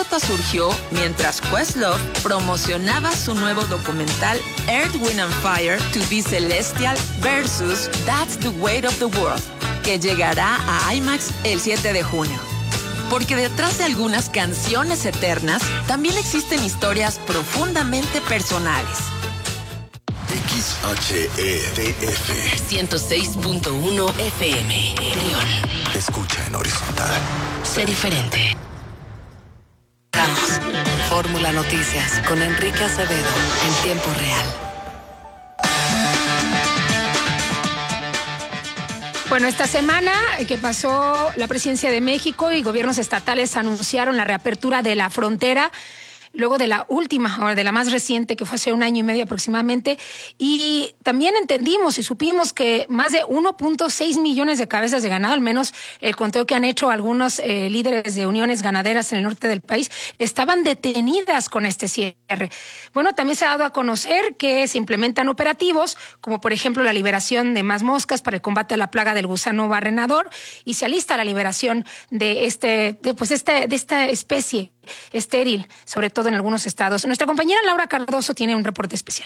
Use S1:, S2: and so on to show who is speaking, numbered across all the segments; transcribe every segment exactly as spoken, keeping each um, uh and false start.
S1: anécdota surgió mientras Questlove promocionaba su nuevo documental Earth, Wind and Fire to be Celestial versus That's the Weight of the World, que llegará a IMAX el siete de junio. Porque detrás de algunas canciones eternas, también existen historias profundamente personales.
S2: X H E D F
S3: ciento seis punto uno F M León.
S2: Escucha en horizontal.
S3: Sé diferente. Vamos. Fórmula Noticias con Enrique Acevedo en tiempo real.
S4: Bueno, esta semana que pasó la presidencia de México y gobiernos estatales anunciaron la reapertura de la frontera, luego de la última, o de la más reciente, que fue hace un año y medio aproximadamente, y también entendimos y supimos que más de uno punto seis millones de cabezas de ganado, al menos el conteo que han hecho algunos eh, líderes de uniones ganaderas en el norte del país, estaban detenidas con este cierre. Bueno, también se ha dado a conocer que se implementan operativos, como por ejemplo la liberación de más moscas para el combate a la plaga del gusano barrenador, y se alista la liberación de este, de, pues este, de esta especie estéril, sobre todo en algunos estados. Nuestra compañera Laura Cardoso tiene un reporte especial.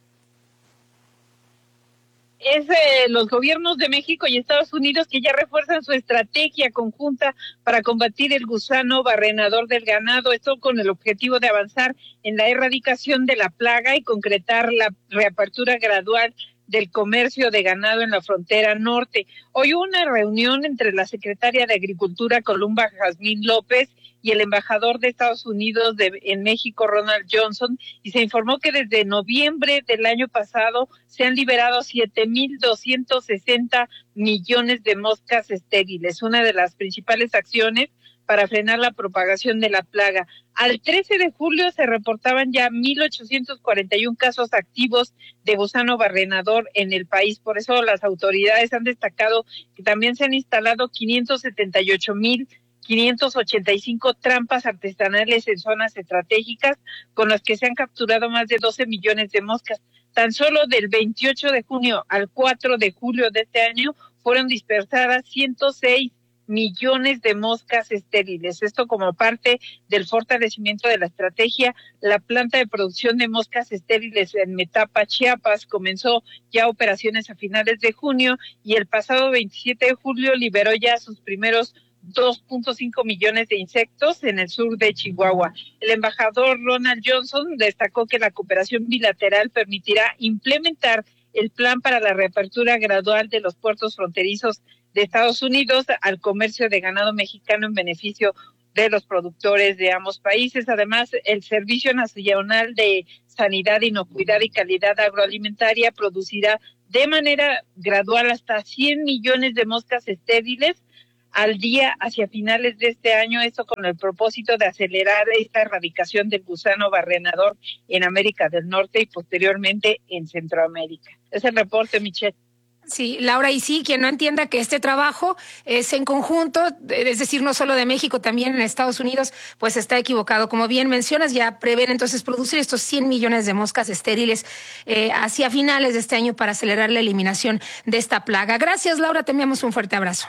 S5: Es eh, los gobiernos de México y Estados Unidos que ya refuerzan su estrategia conjunta para combatir el gusano barrenador del ganado, esto con el objetivo de avanzar en la erradicación de la plaga y concretar la reapertura gradual del comercio de ganado en la frontera norte. Hoy hubo una reunión entre la secretaria de Agricultura, Columba Jazmín López, y el embajador de Estados Unidos de, en México, Ronald Johnson, y se informó que desde noviembre del año pasado se han liberado siete mil doscientos sesenta millones de moscas estériles, una de las principales acciones para frenar la propagación de la plaga. Al trece de julio se reportaban ya mil ochocientos cuarenta y uno casos activos de gusano barrenador en el país. Por eso las autoridades han destacado que también se han instalado quinientos setenta y ocho mil quinientos ochenta y cinco trampas artesanales en zonas estratégicas, con las que se han capturado más de doce millones de moscas. Tan solo del veintiocho de junio al cuatro de julio de este año fueron dispersadas ciento seis millones de moscas estériles. Esto como parte del fortalecimiento de la estrategia. La planta de producción de moscas estériles en Metapa, Chiapas, comenzó ya operaciones a finales de junio y el pasado veintisiete de julio liberó ya sus primeros dos punto cinco millones de insectos en el sur de Chihuahua. El embajador Ronald Johnson destacó que la cooperación bilateral permitirá implementar el plan para la reapertura gradual de los puertos fronterizos de Estados Unidos al comercio de ganado mexicano en beneficio de los productores de ambos países. Además, el Servicio Nacional de Sanidad, Inocuidad y Calidad Agroalimentaria producirá de manera gradual hasta cien millones de moscas estériles al día hacia finales de este año, esto con el propósito de acelerar esta erradicación del gusano barrenador en América del Norte y posteriormente en Centroamérica. Es el reporte, Michelle.
S4: Sí, Laura, y sí, quien no entienda que este trabajo es en conjunto, es decir, no solo de México, también en Estados Unidos, pues está equivocado. Como bien mencionas, ya prevén entonces producir estos cien millones de moscas estériles eh, hacia finales de este año para acelerar la eliminación de esta plaga. Gracias, Laura, te enviamos un fuerte abrazo.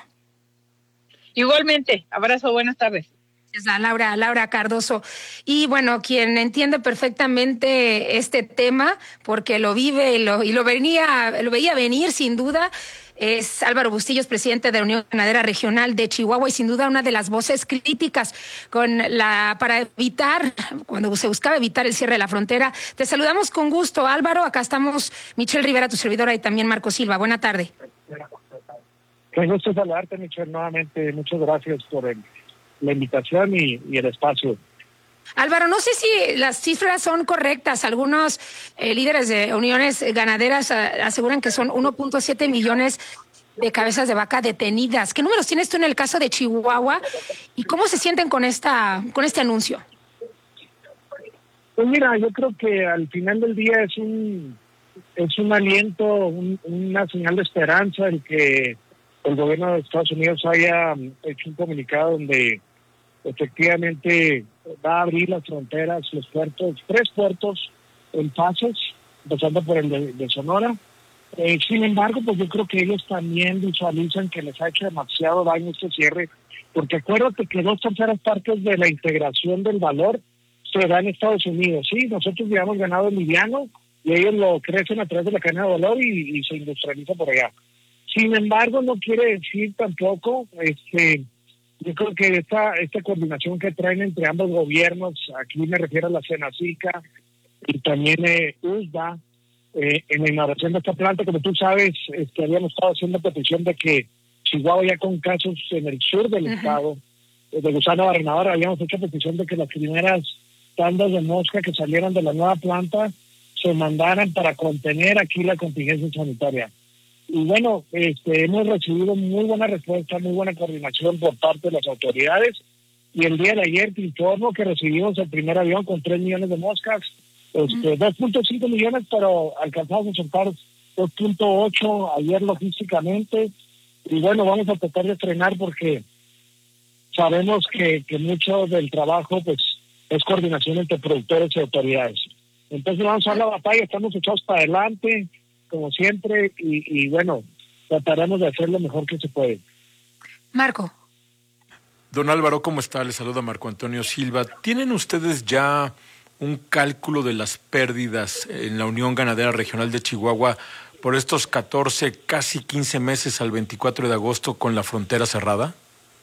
S5: Igualmente, abrazo, buenas tardes.
S4: A Laura, Laura Cardoso. Y bueno, quien entiende perfectamente este tema, porque lo vive y lo, y lo venía, lo veía venir sin duda, es Álvaro Bustillos, presidente de la Unión Ganadera Regional de Chihuahua y sin duda una de las voces críticas con la para evitar, cuando se buscaba evitar el cierre de la frontera. Te saludamos con gusto, Álvaro. Acá estamos Michelle Rivera, tu servidora, y también Marco Silva. Buena tarde.
S6: Qué gusto saludarte, Michelle, nuevamente. Muchas gracias por el, la invitación y, y el espacio.
S4: Álvaro, no sé si las cifras son correctas. Algunos eh, líderes de uniones ganaderas eh, aseguran que son uno punto siete millones de cabezas de vaca detenidas. ¿Qué números tienes tú en el caso de Chihuahua? ¿Y cómo se sienten con esta con este anuncio?
S6: Pues mira, yo creo que al final del día es un, es un aliento, un, una señal de esperanza el que el gobierno de Estados Unidos haya hecho un comunicado donde efectivamente va a abrir las fronteras, los puertos, tres puertos en fases, empezando por el de, de Sonora, Eh, sin embargo, pues yo creo que ellos también visualizan que les ha hecho demasiado daño este cierre, porque acuérdate que dos terceras partes de la integración del valor se da en Estados Unidos, ¿sí? Nosotros llevamos ganado liviano y ellos lo crecen a través de la cadena de valor y, y se industrializa por allá. Sin embargo, no quiere decir tampoco, este, yo creo que esta, esta coordinación que traen entre ambos gobiernos, aquí me refiero a la Senacica y también eh, U S D A, eh, en la inauguración de esta planta, como tú sabes, este, habíamos estado haciendo petición de que Chihuahua, ya con casos en el sur del uh-huh. estado, eh, de gusano barrenador, habíamos hecho petición de que las primeras tandas de mosca que salieran de la nueva planta se mandaran para contener aquí la contingencia sanitaria. Y bueno, este, hemos recibido muy buena respuesta, muy buena coordinación por parte de las autoridades. Y el día de ayer te informo que recibimos el primer avión con tres millones de moscas, este, dos punto cinco millones, pero alcanzamos a soltar dos punto ocho ayer logísticamente. Y bueno, vamos a tratar de frenar porque sabemos que, que mucho del trabajo pues es coordinación entre productores y autoridades. Entonces vamos a dar la batalla, estamos echados para adelante, como siempre, y, y bueno, trataremos de hacer lo mejor que se puede.
S4: Marco.
S7: Don Álvaro, ¿cómo está? Le saluda Marco Antonio Silva. ¿Tienen ustedes ya un cálculo de las pérdidas en la Unión Ganadera Regional de Chihuahua por estos catorce, casi quince meses al veinticuatro de agosto con la frontera cerrada?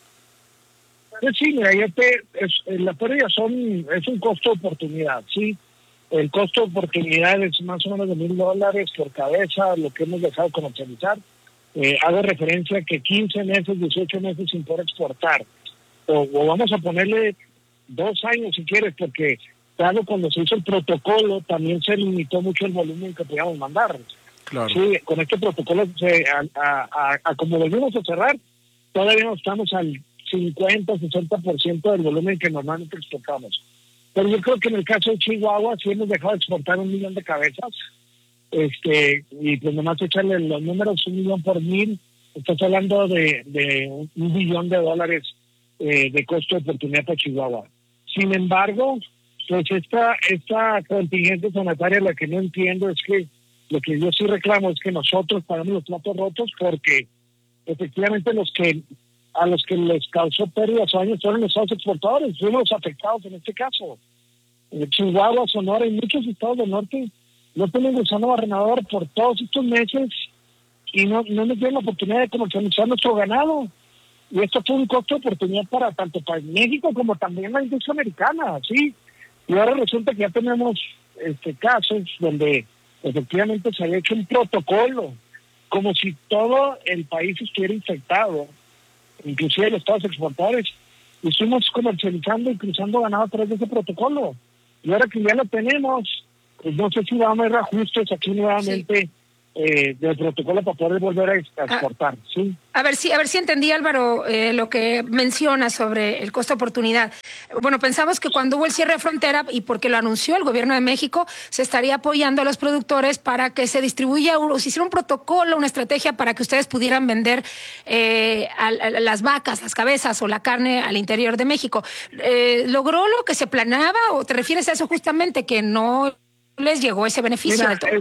S6: Sí, mira, ya te, es, la pérdida son, es un costo de oportunidad, sí. El costo de oportunidad es más o menos de mil dólares por cabeza, lo que hemos dejado comercializar. Eh, hago referencia a que quince meses, dieciocho meses sin poder exportar. O, o vamos a ponerle dos años si quieres, porque claro, cuando se hizo el protocolo también se limitó mucho el volumen que podíamos mandar.
S7: Claro.
S6: Sí, con este protocolo, se, a, a, a, a como volvimos a cerrar, todavía no estamos al cincuenta, sesenta por ciento del volumen que normalmente exportamos. Pero yo creo que en el caso de Chihuahua sí hemos dejado de exportar un millón de cabezas, este y pues nomás echarle los números, un millón por mil, estás hablando de, de un billón de dólares eh, de costo de oportunidad para Chihuahua. Sin embargo, pues esta, esta contingencia sanitaria, la que no entiendo es que lo que yo sí reclamo es que nosotros pagamos los platos rotos, porque efectivamente los que a los que les causó pérdidas o daños fueron los estados exportadores, fuimos los afectados en este caso. Eh, Chihuahua, Sonora y muchos estados del norte no tienen gusano barrenador por todos estos meses y no, no nos dieron la oportunidad de comercializar nuestro ganado. Y esto fue un costo de oportunidad para tanto para México como también la industria americana, ¿sí? Y ahora resulta que ya tenemos este casos donde efectivamente se había hecho un protocolo, como si todo el país estuviera infectado, inclusive los estados exportadores, y estuvimos comercializando y cruzando ganado a través de ese protocolo. Y ahora que ya lo tenemos, pues no sé si vamos a hacer ajustes aquí nuevamente sí. eh, del protocolo para poder volver a exportar. Ah, ¿sí?
S4: A ver si, a ver si entendí, Álvaro, eh, lo que menciona sobre el costo de oportunidad. Bueno, pensamos que cuando hubo el cierre de frontera, y porque lo anunció el gobierno de México, se estaría apoyando a los productores para que se distribuya, o se hiciera un protocolo, una estrategia para que ustedes pudieran vender eh, a, a las vacas, las cabezas o la carne al interior de México. Eh, ¿Logró lo que se planeaba o te refieres a eso justamente, que no les llegó ese beneficio?
S6: Mira,
S4: de todo?
S6: El,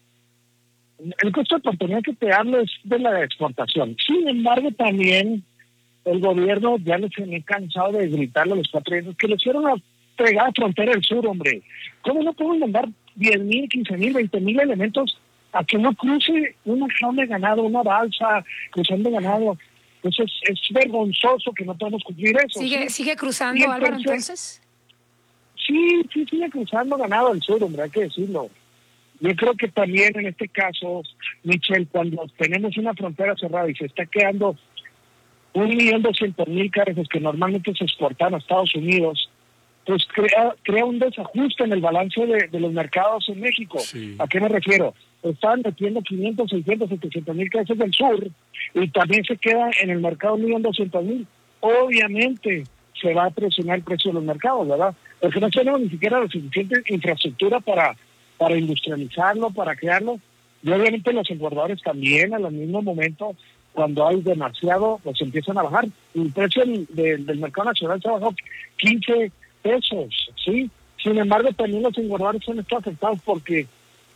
S6: el costo de oportunidad que te hablo es de la exportación. Sin embargo, también el gobierno ya les he cansado de gritarle a los patriotas que le hicieron a pegar frontera del sur, hombre. ¿Cómo no podemos mandar diez mil, quince mil, veinte mil elementos a que no cruce una jaula de ganado, una balsa cruzando ganado? Pues es, es vergonzoso que no podamos cumplir eso.
S4: ¿Sigue,
S6: ¿sí?
S4: ¿sigue cruzando, entonces, Álvaro, entonces?
S6: Sí, sí, sigue cruzando ganado del sur, hombre, hay que decirlo. Yo creo que también en este caso, Michelle, cuando tenemos una frontera cerrada y se está quedando un millón doscientos mil cabezas que normalmente se exportan a Estados Unidos, pues crea crea un desajuste en el balance de, de los mercados en México. Sí. ¿A qué me refiero? Están metiendo quinientos, seiscientos, setecientos mil cabezas del sur y también se queda en el mercado un millón doscientos mil. Obviamente se va a presionar el precio de los mercados, ¿verdad? Porque no tenemos ni siquiera la suficiente infraestructura para para industrializarlo, para crearlo, y obviamente los engordadores también al mismo momento, cuando hay demasiado, pues empiezan a bajar. El precio del, del, del mercado nacional se bajó quince pesos, ¿sí? Sin embargo, también los engordadores son estos afectados porque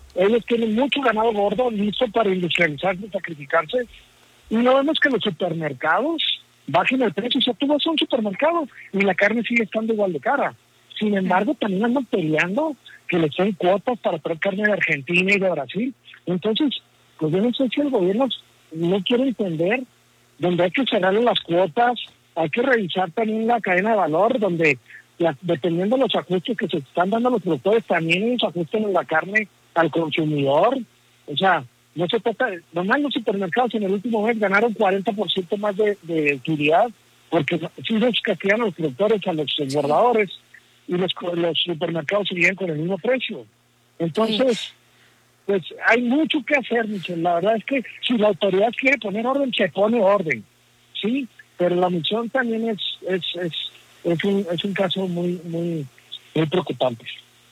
S6: ellos tienen mucho ganado gordo listo para industrializarse y sacrificarse, y no vemos que los supermercados bajen el precio. O sea, tú vas a un supermercado y la carne sigue estando igual de cara. Sin embargo, también andan peleando que les den cuotas para traer carne de Argentina y de Brasil. Entonces, pues yo no sé si el gobierno no quiere entender donde hay que cerrarle las cuotas, hay que revisar también la cadena de valor, donde la, dependiendo de los ajustes que se están dando a los productores, también ellos ajusten en la carne al consumidor. O sea, no se trata, nomás los supermercados en el último mes ganaron cuarenta por ciento más de, de utilidad, porque sí se castigan a los productores, a los engordadores, y los, los supermercados siguen con el mismo precio. Entonces, sí. pues hay mucho que hacer, Michelle. La verdad es que si la autoridad quiere poner orden, se pone orden, ¿sí? Pero la misión también es es es, es, un, es un caso muy, muy, muy preocupante.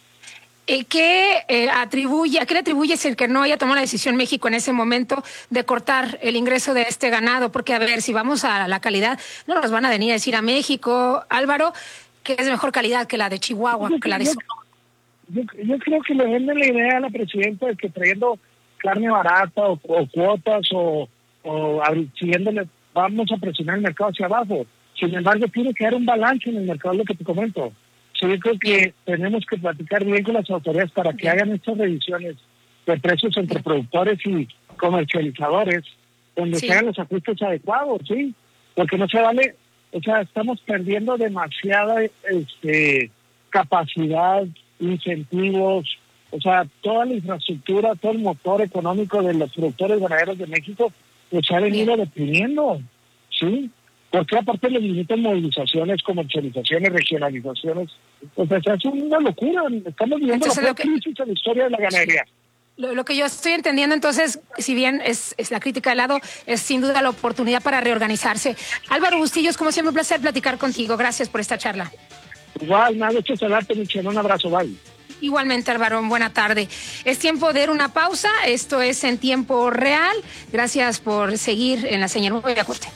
S4: ¿Qué eh, atribuye, a qué le atribuyes el que no haya tomado la decisión México en ese momento de cortar el ingreso de este ganado? Porque, a ver, si vamos a la calidad, no nos van a venir a decir a México, Álvaro, que es de mejor calidad que la de Chihuahua, yo, que la de...
S6: Yo, yo, yo creo que le venden la idea a la presidenta de que trayendo carne barata o, o cuotas o, o siguiéndole, vamos a presionar el mercado hacia abajo. Sin embargo, tiene que haber un balance en el mercado, lo que te comento. Sí, yo creo que tenemos que platicar bien con las autoridades para que hagan estas revisiones de precios entre productores y comercializadores, donde sí. se hagan los ajustes adecuados, ¿sí? Porque no se vale, o sea, estamos perdiendo demasiada este, capacidad, incentivos, o sea, toda la infraestructura, todo el motor económico de los productores ganaderos de México, pues se ha venido deprimiendo, ¿sí? Porque aparte le limitan movilizaciones, comercializaciones, regionalizaciones. O sea, es una locura. Estamos viviendo entonces, la peor crisis en la historia de la ganadería.
S4: Lo, lo que yo estoy entendiendo, entonces, si bien es, es la crítica de lado, es sin duda la oportunidad para reorganizarse. Álvaro Bustillos, como siempre, un placer platicar contigo. Gracias por esta charla.
S6: Igual, me ha hecho saludarte, Michelle. Un abrazo, bye.
S4: Igualmente, Álvaro, buena tarde. Es tiempo de dar una pausa. Esto es En Tiempo Real. Gracias por seguir en la señal. Voy a corte.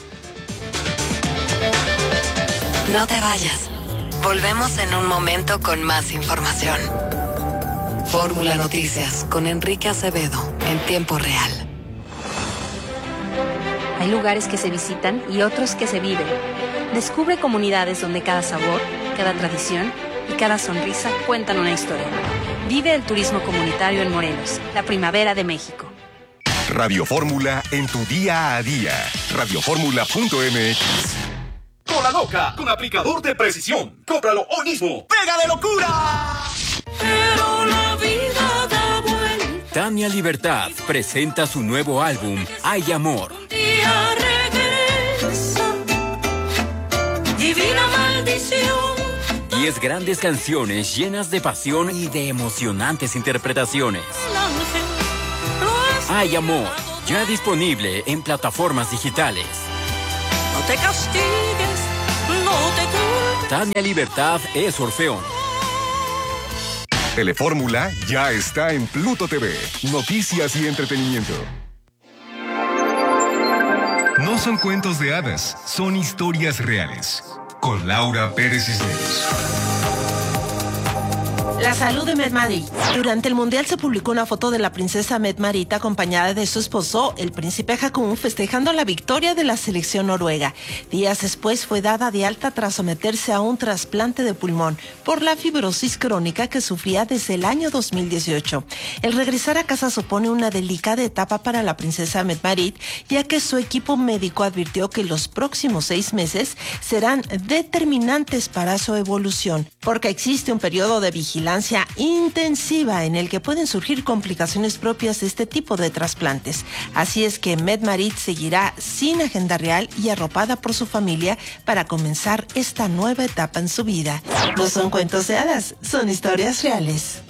S3: No te vayas. Volvemos en un momento con más información. Fórmula Noticias con Enrique Acevedo en tiempo real.
S8: Hay lugares que se visitan y otros que se viven. Descubre comunidades donde cada sabor, cada tradición y cada sonrisa cuentan una historia. Vive el turismo comunitario en Morelos, la primavera de México.
S9: Radio Fórmula en tu día a día. radio fórmula punto m x.
S10: Cola Loca, con aplicador de precisión. Cómpralo hoy mismo. ¡Pega de locura!
S11: Pero la vida da vuelta.
S12: Tania Libertad presenta su nuevo álbum, Hay Amor.
S11: Un día regresa, divina maldición.
S12: Diez grandes canciones llenas de pasión y de emocionantes interpretaciones. Hay Amor, ya disponible en plataformas digitales.
S11: No te castigues, no te culpes.
S12: Tania Libertad es Orfeón.
S9: Telefórmula ya está en Pluto T V. Noticias y entretenimiento. No son cuentos de hadas, son historias reales. Con Laura Pérez Cisneros.
S13: La salud de Medmarit. Durante el Mundial se publicó una foto de la princesa Medmarit acompañada de su esposo, el príncipe Haakon, festejando la victoria de la selección noruega. Días después fue dada de alta tras someterse a un trasplante de pulmón por la fibrosis crónica que sufría desde el año dos mil dieciocho. El regresar a casa supone una delicada etapa para la princesa Medmarit, ya que su equipo médico advirtió que los próximos seis meses serán determinantes para su evolución, porque existe un periodo de vigilancia intensiva en el que pueden surgir complicaciones propias de este tipo de trasplantes. Así es que Medmarit seguirá sin agenda real y arropada por su familia para comenzar esta nueva etapa en su vida. No son cuentos de hadas, son historias reales.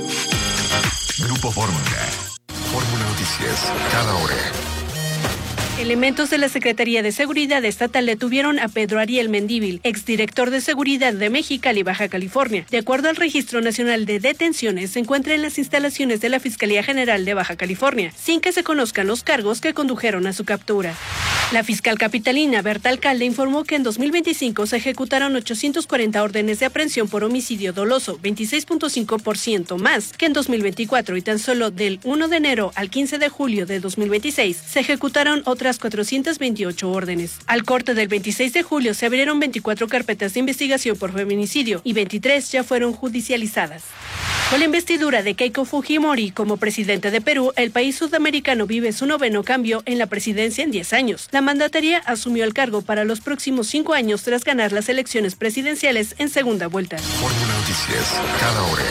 S9: Grupo Fórmula. Fórmula Noticias, cada hora.
S14: Elementos de la Secretaría de Seguridad Estatal detuvieron a Pedro Ariel Mendívil, exdirector de Seguridad de Mexicali, Baja California. De acuerdo al Registro Nacional de Detenciones, se encuentra en las instalaciones de la Fiscalía General de Baja California, sin que se conozcan los cargos que condujeron a su captura. La fiscal capitalina Berta Alcalde informó que en dos mil veinticinco se ejecutaron ochocientas cuarenta órdenes de aprehensión por homicidio doloso, veintiséis punto cinco por ciento más que en dos mil veinticuatro, y tan solo del primero de enero al quince de julio de dos mil veintiséis se ejecutaron otras cuatrocientas veintiocho órdenes. Al corte del veintiséis de julio se abrieron veinticuatro carpetas de investigación por feminicidio y veintitrés ya fueron judicializadas. Con la investidura de Keiko Fujimori como presidente de Perú, el país sudamericano vive su noveno cambio en la presidencia en diez años. La mandataria asumió el cargo para los próximos cinco años tras ganar las elecciones presidenciales en segunda vuelta.
S2: Fórmula Noticias, cada hora.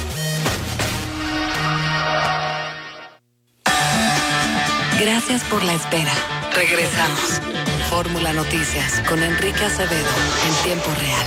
S3: Gracias por la espera. Regresamos. Fórmula Noticias con Enrique Acevedo en tiempo real.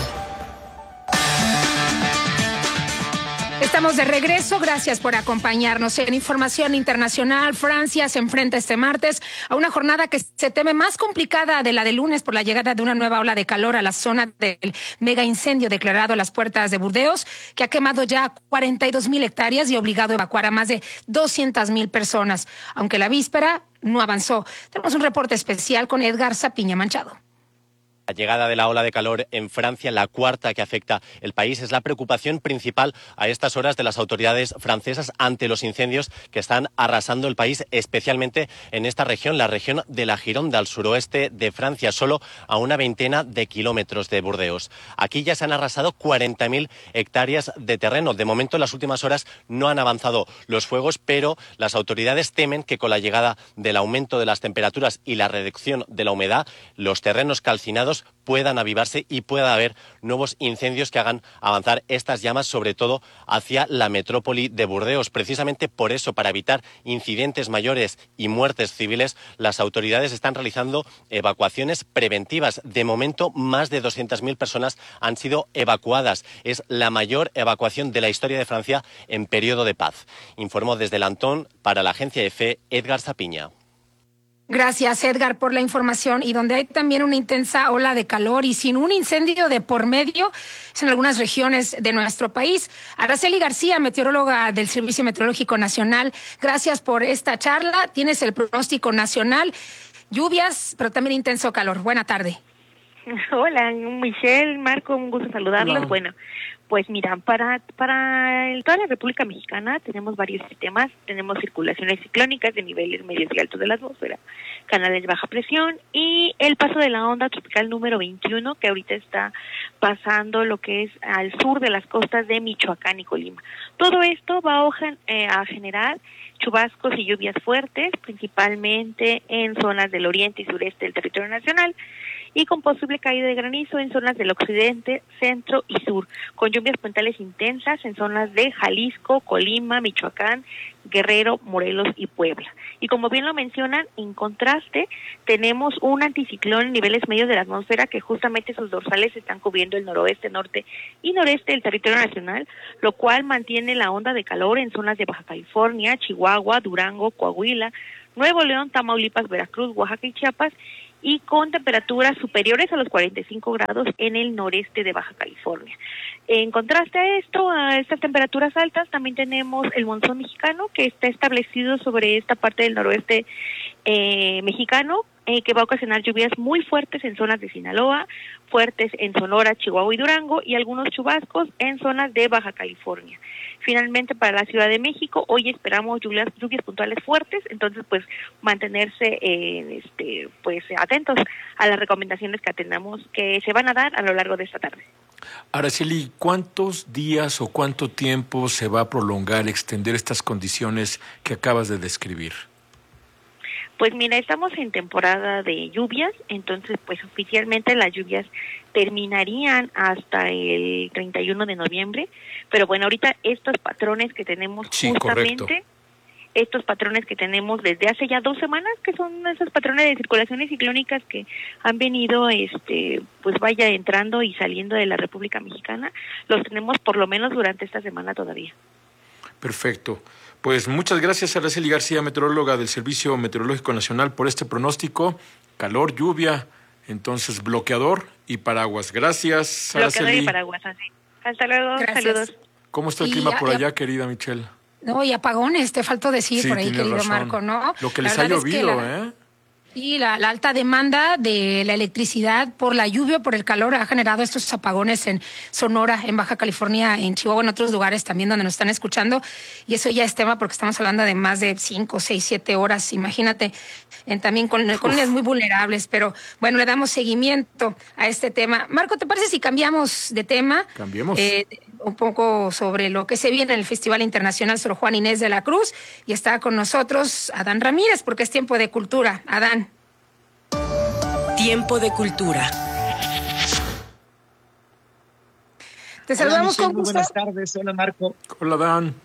S4: Estamos de regreso, gracias por acompañarnos. En información internacional, Francia se enfrenta este martes a una jornada que se teme más complicada de la de lunes por la llegada de una nueva ola de calor a la zona del mega incendio declarado a las puertas de Burdeos, que ha quemado ya cuarenta y dos mil hectáreas y obligado a evacuar a más de doscientas mil personas, aunque la víspera no avanzó. Tenemos un reporte especial con Edgar Zapiña Manchado.
S15: La llegada de la ola de calor en Francia, la cuarta que afecta el país, es la preocupación principal a estas horas de las autoridades francesas ante los incendios que están arrasando el país, especialmente en esta región, la región de la Gironda, al suroeste de Francia, solo a una veintena de kilómetros de Burdeos. Aquí ya se han arrasado cuarenta mil hectáreas de terreno. De momento, en las últimas horas no han avanzado los fuegos, pero las autoridades temen que con la llegada del aumento de las temperaturas y la reducción de la humedad, los terrenos calcinados puedan avivarse y pueda haber nuevos incendios que hagan avanzar estas llamas, sobre todo hacia la metrópoli de Burdeos. Precisamente por eso, para evitar incidentes mayores y muertes civiles, las autoridades están realizando evacuaciones preventivas. De momento, más de doscientas mil personas han sido evacuadas. Es la mayor evacuación de la historia de Francia en periodo de paz. Informó desde Lantón para la agencia EFE Edgar Zapiña.
S4: Gracias, Edgar, por la información. Y donde hay también una intensa ola de calor y sin un incendio de por medio, es en algunas regiones de nuestro país. Araceli García, meteoróloga del Servicio Meteorológico Nacional, gracias por esta charla. Tienes el pronóstico nacional, lluvias, pero también intenso calor. Buena tarde.
S16: Hola, Michelle, Marco, un gusto saludarlos. Hola. Bueno, pues mira, para para el, toda la República Mexicana tenemos varios sistemas, tenemos circulaciones ciclónicas de niveles medios y altos de la atmósfera, canales de baja presión y el paso de la onda tropical número veintiuno, que ahorita está pasando lo que es al sur de las costas de Michoacán y Colima. Todo esto va a, eh, a generar chubascos y lluvias fuertes, principalmente en zonas del oriente y sureste del territorio nacional, y con posible caída de granizo en zonas del occidente, centro y sur, con lluvias puntales intensas en zonas de Jalisco, Colima, Michoacán, Guerrero, Morelos y Puebla. Y como bien lo mencionan, en contraste, tenemos un anticiclón en niveles medios de la atmósfera que justamente sus dorsales están cubriendo el noroeste, norte y noreste del territorio nacional, lo cual mantiene la onda de calor en zonas de Baja California, Chihuahua, Durango, Coahuila, Nuevo León, Tamaulipas, Veracruz, Oaxaca y Chiapas, y con temperaturas superiores a los cuarenta y cinco grados en el noreste de Baja California. En contraste a esto, a estas temperaturas altas, también tenemos el monzón mexicano, que está establecido sobre esta parte del noroeste eh, mexicano, eh, que va a ocasionar lluvias muy fuertes en zonas de Sinaloa, fuertes en Sonora, Chihuahua y Durango, y algunos chubascos en zonas de Baja California. Finalmente, para la Ciudad de México, hoy esperamos lluvias, lluvias puntuales fuertes, entonces pues mantenerse eh, este, pues atentos a las recomendaciones que atendamos, que se van a dar a lo largo de esta tarde.
S7: Araceli, ¿cuántos días o cuánto tiempo se va a prolongar, extender estas condiciones que acabas de describir?
S16: Pues mira, estamos en temporada de lluvias, entonces pues oficialmente las lluvias terminarían hasta el treinta y uno de noviembre, pero bueno, ahorita estos patrones que tenemos sí, justamente, correcto. estos patrones que tenemos desde hace ya dos semanas, que son esos patrones de circulaciones ciclónicas que han venido, este, pues vaya entrando y saliendo de la República Mexicana, los tenemos por lo menos durante esta semana todavía.
S7: Perfecto. Pues muchas gracias, Araceli García, meteoróloga del Servicio Meteorológico Nacional, por este pronóstico. Calor, lluvia, entonces bloqueador y paraguas. Gracias, Araceli.
S16: Bloqueador y paraguas, así. Hasta luego,
S4: Gracias.
S16: saludos.
S7: ¿Cómo está el
S4: Y
S7: clima
S4: ya-
S7: por
S4: ya-
S7: allá, querida Michelle?
S4: No, y apagones, te faltó decir
S7: Sí,
S4: por ahí,
S7: tienes
S4: querido
S7: razón.
S4: Marco, ¿no?
S7: Lo que
S4: La
S7: les ha
S4: verdad es que
S7: llovido,
S4: la-
S7: ¿eh?
S4: Y la, la alta demanda de la electricidad por la lluvia, por el calor, ha generado estos apagones en Sonora, en Baja California, en Chihuahua, en otros lugares también donde nos están escuchando. Y eso ya es tema porque estamos hablando de más de cinco, seis, siete horas, imagínate, en, también con colonias muy vulnerables. Pero bueno, le damos seguimiento a este tema. Marco, ¿te parece si cambiamos de tema?
S7: Cambiemos.
S4: Eh, un poco sobre lo que se viene en el Festival Internacional Sor Juana Inés de la Cruz. Y está con nosotros Adán Ramírez, porque es tiempo de cultura. Adán.
S11: Tiempo de cultura.
S4: Te saludamos
S17: Michelle,
S4: con
S17: muy
S4: gusto.
S17: buenas tardes. Hola, Marco.
S7: Hola, Dan.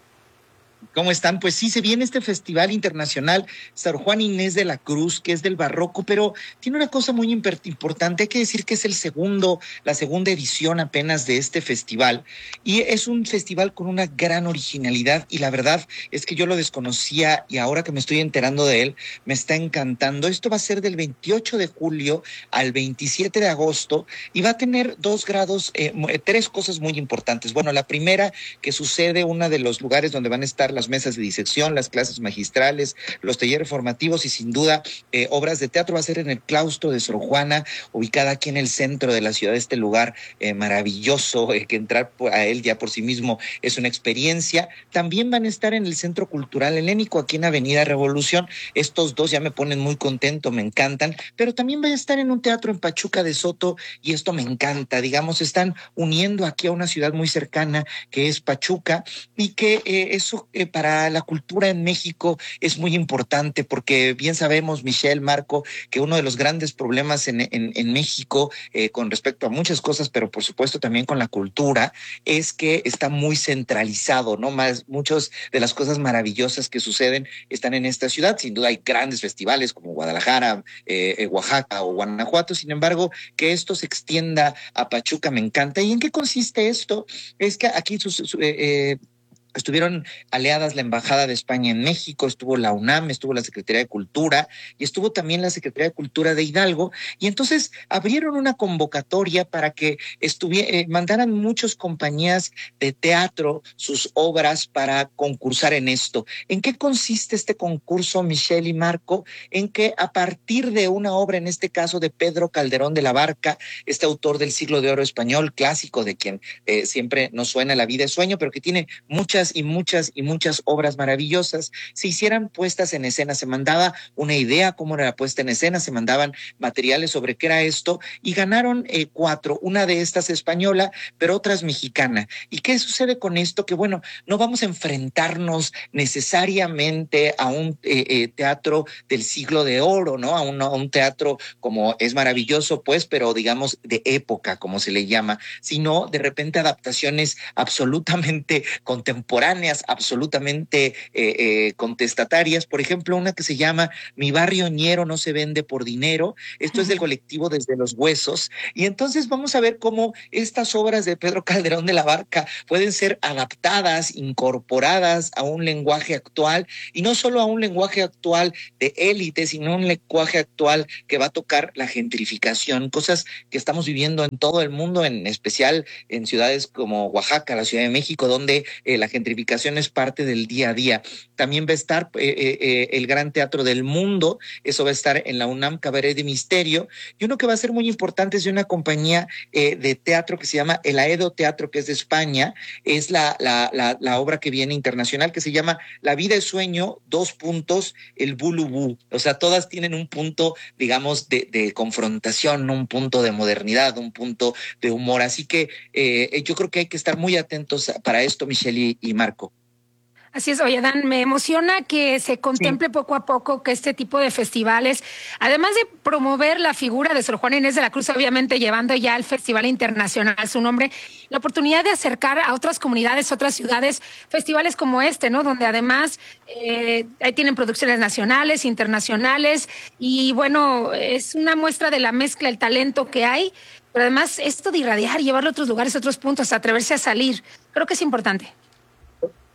S17: ¿Cómo están? Pues sí, se viene este Festival Internacional Sor Juana Inés de la Cruz, que es del barroco, pero tiene una cosa muy imper- importante. Hay que decir que es el segundo, la segunda edición apenas de este festival. Y es un festival con una gran originalidad. Y la verdad es que yo lo desconocía y ahora que me estoy enterando de él, me está encantando. Esto va a ser del veintiocho de julio al veintisiete de agosto y va a tener dos grados, eh, tres cosas muy importantes. Bueno, la primera, que sucede uno de los lugares donde van a estar las mesas de disección, las clases magistrales, los talleres formativos y sin duda eh, obras de teatro. Va a ser en el claustro de Sor Juana, ubicada aquí en el centro de la ciudad, este lugar eh, maravilloso, eh, que entrar a él ya por sí mismo es una experiencia. También van a estar en el Centro Cultural Helénico, aquí en Avenida Revolución. Estos dos ya me ponen muy contento, me encantan, pero también va a estar en un teatro en Pachuca de Soto y esto me encanta. Digamos, están uniendo aquí a una ciudad muy cercana que es Pachuca y que eh, eso eh, para la cultura en México es muy importante porque bien sabemos, Michelle, Marco, que uno de los grandes problemas en, en, en México eh, con respecto a muchas cosas, pero por supuesto también con la cultura, es que está muy centralizado, ¿no? Más, muchas de las cosas maravillosas que suceden están en esta ciudad. Sin duda hay grandes festivales como Guadalajara, eh, eh, Oaxaca o Guanajuato. Sin embargo, que esto se extienda a Pachuca me encanta. ¿Y en qué consiste esto? Es que aquí sus, su, eh, eh, estuvieron aliadas la Embajada de España en México, estuvo la UNAM, estuvo la Secretaría de Cultura y estuvo también la Secretaría de Cultura de Hidalgo. Y entonces abrieron una convocatoria para que eh, mandaran muchas compañías de teatro sus obras para concursar en esto. ¿En qué consiste este concurso, Michelle y Marco? En que a partir de una obra, en este caso de Pedro Calderón de la Barca, este autor del Siglo de Oro español, clásico de quien eh, siempre nos suena La vida es sueño, pero que tiene muchas y muchas y muchas obras maravillosas, se hicieran puestas en escena, se mandaba una idea cómo era la puesta en escena, se mandaban materiales sobre qué era esto y ganaron eh, cuatro, una de estas española, pero otra es mexicana. ¿Y qué sucede con esto? Que bueno, no vamos a enfrentarnos necesariamente a un eh, eh, teatro del Siglo de Oro, ¿no? A un, a un teatro como es maravilloso, pues, pero digamos de época, como se le llama, sino de repente adaptaciones absolutamente contemporáneas, absolutamente eh, eh, contestatarias. Por ejemplo, una que se llama Mi barrio ñero no se vende por dinero. Esto es del colectivo Desde los Huesos. Y entonces vamos a ver cómo estas obras de Pedro Calderón de la Barca pueden ser adaptadas, incorporadas a un lenguaje actual, y no solo a un lenguaje actual de élite, sino un lenguaje actual que va a tocar la gentrificación, cosas que estamos viviendo en todo el mundo, en especial en ciudades como Oaxaca, la Ciudad de México, donde eh, la gentrificación es parte del día a día. También va a estar eh, eh, el Gran Teatro del Mundo, eso va a estar en la UNAM Cabaret de Misterio, y uno que va a ser muy importante es de una compañía eh, de teatro que se llama El Aedo Teatro, que es de España, es la, la, la, la obra que viene internacional, que se llama La vida es sueño, dos puntos, el bulubú. O sea, todas tienen un punto, digamos, de, de confrontación, un punto de modernidad, un punto de humor. Así que eh, yo creo que hay que estar muy atentos para esto, Michelle y, y Marco.
S4: Así es, oye, Dan, me emociona que se contemple sí. poco a poco que este tipo de festivales, además de promover la figura de Sor Juana Inés de la Cruz, obviamente llevando ya al Festival Internacional su nombre, la oportunidad de acercar a otras comunidades, otras ciudades, festivales como este, ¿no? Donde además eh, ahí tienen producciones nacionales, internacionales, y bueno, es una muestra de la mezcla, el talento que hay, pero además esto de irradiar, llevarlo a otros lugares, a otros puntos, atreverse a salir, creo que es importante.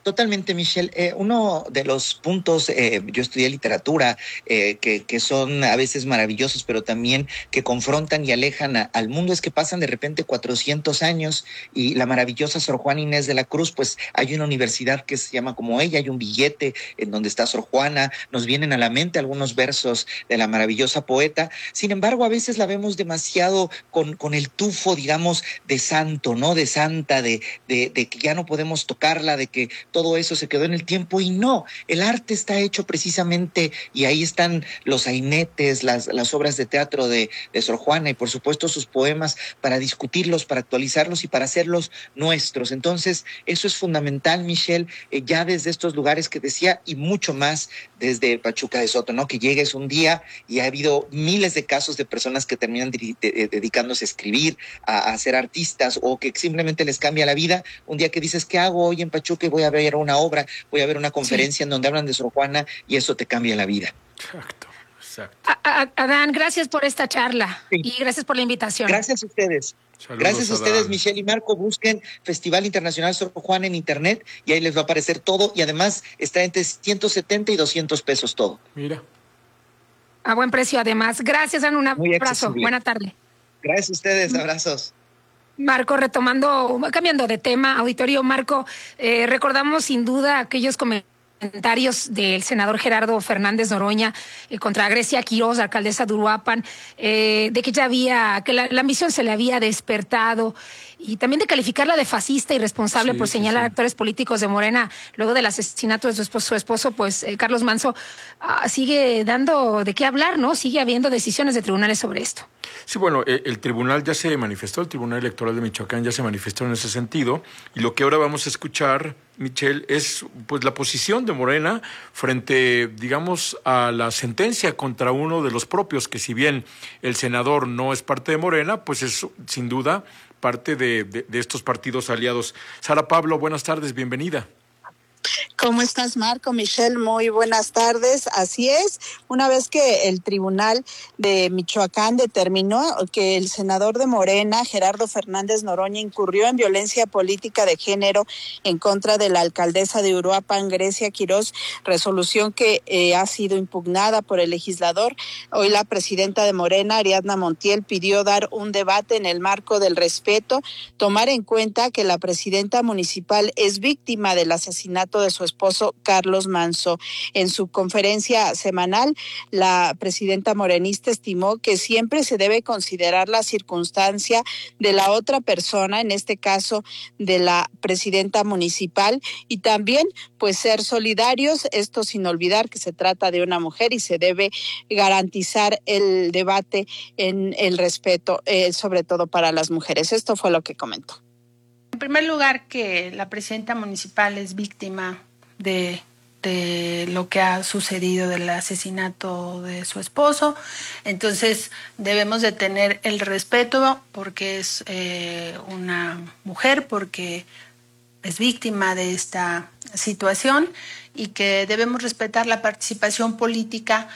S17: Totalmente, Michelle. Eh, uno de los puntos, eh, yo estudié literatura, eh, que, que son a veces maravillosos, pero también que confrontan y alejan a, al mundo, es que pasan de repente cuatrocientos años y la maravillosa Sor Juana Inés de la Cruz, pues hay una universidad que se llama como ella, hay un billete en donde está Sor Juana, nos vienen a la mente algunos versos de la maravillosa poeta. Sin embargo, a veces la vemos demasiado con, con el tufo, digamos, de santo, ¿no? De santa, de, de, de que ya no podemos tocarla, de que todo eso se quedó en el tiempo, y no, el arte está hecho precisamente, y ahí están los sainetes, las, las obras de teatro de, de Sor Juana, y por supuesto sus poemas, para discutirlos, para actualizarlos y para hacerlos nuestros. Entonces, eso es fundamental, Michelle, eh, ya desde estos lugares que decía, y mucho más desde Pachuca de Soto, ¿no? Que llegues un día y ha habido miles de casos de personas que terminan de, de, dedicándose a escribir, a, a ser artistas, o que simplemente les cambia la vida. Un día que dices, ¿qué hago hoy en Pachuca? Y voy a ver una obra, voy a ver una conferencia, sí, en donde hablan de Sor Juana, y eso te cambia la vida.
S7: Exacto, exacto.
S4: A, a, Adán, gracias por esta charla, sí, y gracias por la invitación.
S17: Gracias a ustedes. Saludos, gracias a ustedes, Adán. Michelle y Marco. Busquen Festival Internacional Sor Juana en internet y ahí les va a aparecer todo, y además está entre ciento setenta y doscientos pesos todo.
S7: Mira.
S4: A buen precio además. Gracias, Adán, un abrazo. Buena tarde.
S17: Gracias a ustedes, abrazos.
S4: Marco, retomando, cambiando de tema, auditorio, Marco, eh, recordamos sin duda aquellos comentarios del senador Gerardo Fernández Noroña eh, contra Grecia Quiroz, alcaldesa de Uruapan, eh, de que ya había, que la, la ambición se le había despertado, y también de calificarla de fascista y responsable sí, por señalar sí, sí. actores políticos de Morena luego del asesinato de su esposo, su esposo pues eh, Carlos Manso. Ah, sigue dando de qué hablar, ¿no? Sigue habiendo decisiones de tribunales sobre esto.
S7: Sí, bueno, eh, el tribunal ya se manifestó, el Tribunal Electoral de Michoacán ya se manifestó en ese sentido, y lo que ahora vamos a escuchar, Michelle, es pues la posición de Morena frente, digamos, a la sentencia contra uno de los propios, que si bien el senador no es parte de Morena, pues es sin duda parte de, de, de estos partidos aliados. Sara Pablo, buenas tardes, bienvenida.
S18: ¿Cómo estás, Marco? Michelle, muy buenas tardes. Así es, una vez que el Tribunal de Michoacán determinó que el senador de Morena, Gerardo Fernández Noroña, incurrió en violencia política de género en contra de la alcaldesa de Uruapan, Grecia Quiroz, resolución que eh, ha sido impugnada por el legislador. Hoy la presidenta de Morena, Ariadna Montiel, pidió dar un debate en el marco del respeto, tomar en cuenta que la presidenta municipal es víctima del asesinato de su esposo Carlos Manso. En su conferencia semanal, la presidenta morenista estimó que siempre se debe considerar la circunstancia de la otra persona, en este caso de la presidenta municipal, y también pues ser solidarios, esto sin olvidar que se trata de una mujer y se debe garantizar el debate en el respeto, eh, sobre todo para las mujeres. Esto fue lo que comentó.
S19: En primer lugar, que la presidenta municipal es víctima de, de lo que ha sucedido del asesinato de su esposo. Entonces debemos de tener el respeto porque es eh, una mujer, porque es víctima de esta situación, y que debemos respetar la participación política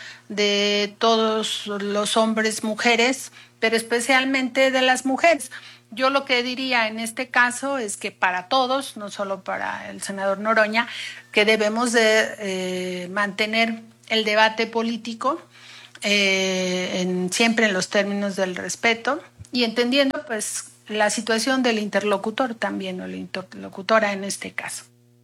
S19: de todos los hombres, mujeres, pero especialmente de las mujeres. Yo lo que diría en este caso es que para todos, no solo para el senador Noroña, que debemos de eh, mantener el debate político eh, en, siempre en los términos del respeto, y entendiendo pues la situación del interlocutor también, o la interlocutora en este caso.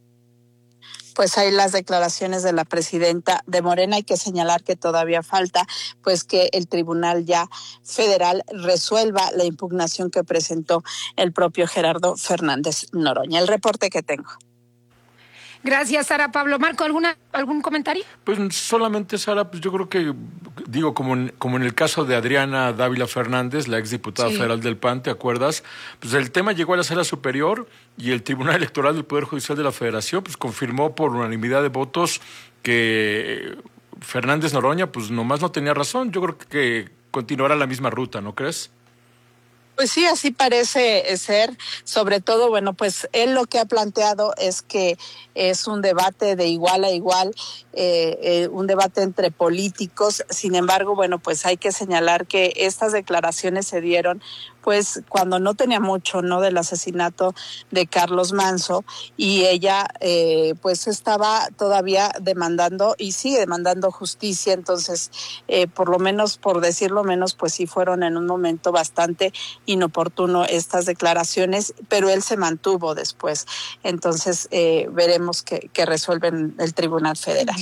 S18: Pues hay las declaraciones de la presidenta de Morena. Hay que señalar que todavía falta pues que el Tribunal ya federal resuelva la impugnación que presentó el propio Gerardo Fernández Noroña. El reporte que tengo.
S4: Gracias, Sara Pablo. Marco, ¿alguna, ¿algún comentario?
S7: Pues solamente, Sara, pues yo creo que, digo, como en, como en el caso de Adriana Dávila Fernández, la exdiputada sí. federal del P A N, ¿te acuerdas? Pues el tema llegó a la Sala Superior y el Tribunal Electoral del Poder Judicial de la Federación pues confirmó por unanimidad de votos que Fernández Noroña pues nomás no tenía razón. Yo creo que continuará la misma ruta, ¿no crees?
S18: Pues sí, así parece ser. Sobre todo, bueno, pues él lo que ha planteado es que es un debate de igual a igual eh, eh, un debate entre políticos. Sin embargo, bueno, pues hay que señalar que estas declaraciones se dieron pues cuando no tenía mucho, ¿no?, del asesinato de Carlos Manso, y ella eh, pues estaba todavía demandando y sigue demandando justicia. Entonces, eh, por lo menos, por decirlo menos, pues sí fueron en un momento bastante inoportuno estas declaraciones, pero él se mantuvo después. Entonces, eh, veremos qué, qué resuelven el Tribunal Federal.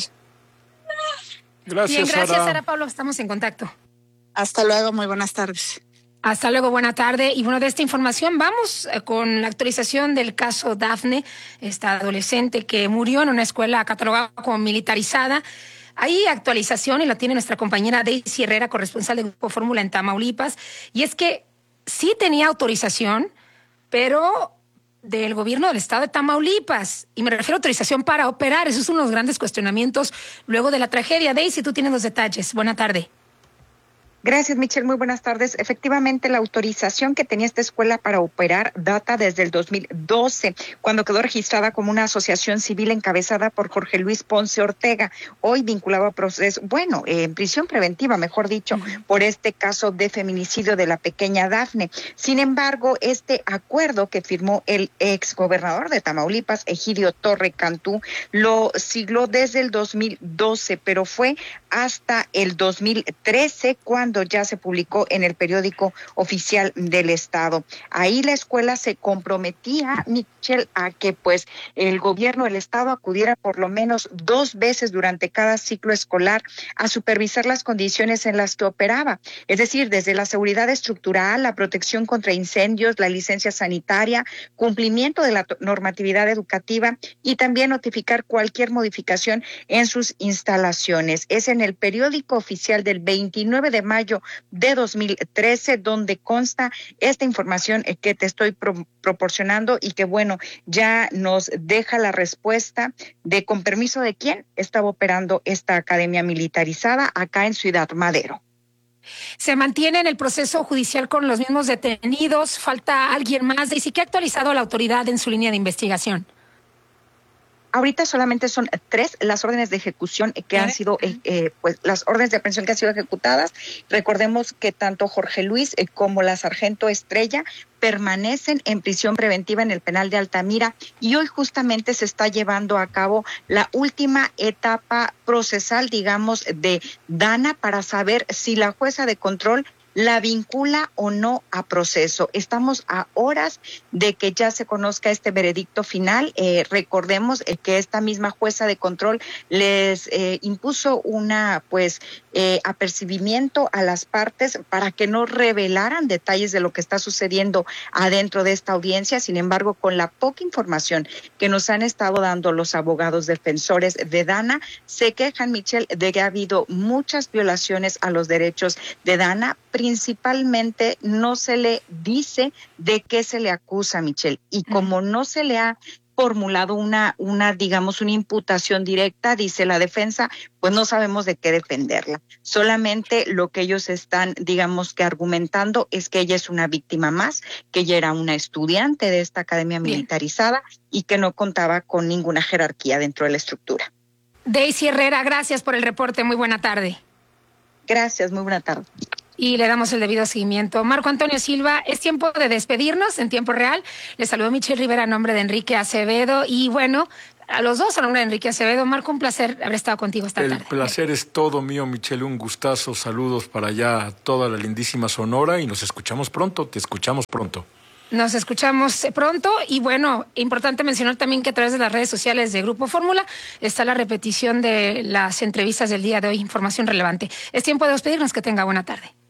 S7: Gracias,
S4: Bien, gracias,
S7: Sara.
S4: Sara Pablo, estamos en contacto.
S18: Hasta luego, muy buenas tardes.
S4: Hasta luego, buena tarde. Y bueno, de esta información vamos eh, con la actualización del caso Dafne, esta adolescente que murió en una escuela catalogada como militarizada. Hay actualización y la tiene nuestra compañera Daisy Herrera, corresponsal de Grupo Fórmula en Tamaulipas. Y es que sí tenía autorización, pero del gobierno del estado de Tamaulipas. Y me refiero a autorización para operar. Esos son unos grandes cuestionamientos luego de la tragedia. Daisy, tú tienes los detalles. Buena tarde.
S20: Gracias, Michelle. Muy buenas tardes. Efectivamente, la autorización que tenía esta escuela para operar data desde el dos mil doce, cuando quedó registrada como una asociación civil encabezada por Jorge Luis Ponce Ortega, hoy vinculado a proceso, bueno, eh, en prisión preventiva, mejor dicho, uh-huh. por este caso de feminicidio de la pequeña Dafne. Sin embargo, este acuerdo que firmó el exgobernador de Tamaulipas, Egidio Torre Cantú, lo sigló desde el dos mil doce, pero fue hasta el dos mil trece cuando ya se publicó en el periódico oficial del estado. Ahí la escuela se comprometía, Michelle, a que pues el gobierno del estado acudiera por lo menos dos veces durante cada ciclo escolar a supervisar las condiciones en las que operaba, es decir, desde la seguridad estructural, la protección contra incendios, la licencia sanitaria, cumplimiento de la normatividad educativa y también notificar cualquier modificación en sus instalaciones. Es en el periódico oficial del veintinueve de mayo de dos mil trece, donde consta esta información que te estoy pro- proporcionando y que, bueno, ya nos deja la respuesta de con permiso de quién estaba operando esta academia militarizada acá en Ciudad Madero.
S4: Se mantiene en el proceso judicial con los mismos detenidos, falta alguien más. ¿Y sí que ha actualizado la autoridad en su línea de investigación?
S20: Ahorita solamente son tres las órdenes de ejecución que han sido, eh, eh, pues las órdenes de aprehensión que han sido ejecutadas. Recordemos que tanto Jorge Luis eh, como la sargento Estrella permanecen en prisión preventiva en el penal de Altamira y hoy justamente se está llevando a cabo la última etapa procesal, digamos, de Dana para saber si la jueza de control la vincula o no a proceso. Estamos a horas de que ya se conozca este veredicto final. Eh, recordemos eh, que esta misma jueza de control les eh, impuso una, pues, eh, apercibimiento a las partes para que no revelaran detalles de lo que está sucediendo adentro de esta audiencia. Sin embargo, con la poca información que nos han estado dando los abogados defensores de Dana, se quejan, Michelle, de que ha habido muchas violaciones a los derechos de Dana. Principalmente no se le dice de qué se le acusa, Michelle, y como no se le ha formulado una, una, digamos, una imputación directa, dice la defensa, pues no sabemos de qué defenderla. Solamente lo que ellos están, digamos, que argumentando es que ella es una víctima más, que ella era una estudiante de esta academia militarizada y que no contaba con ninguna jerarquía dentro de la estructura.
S4: Daisy Herrera, gracias por el reporte. Muy buena tarde.
S20: Gracias, muy buena tarde.
S4: Y le damos el debido seguimiento. Marco Antonio Silva, es tiempo de despedirnos en tiempo real. Le saludo Michelle Rivera a nombre de Enrique Acevedo. Y bueno, a los dos a nombre de Enrique Acevedo. Marco, un placer haber estado contigo esta
S7: el
S4: tarde.
S7: El placer es todo mío, Michelle. Un gustazo. Saludos para allá a toda la lindísima Sonora y nos escuchamos pronto. Te escuchamos pronto.
S4: Nos escuchamos pronto y bueno, importante mencionar también que a través de las redes sociales de Grupo Fórmula está la repetición de las entrevistas del día de hoy, información relevante. Es tiempo de despedirnos, que tenga buena tarde.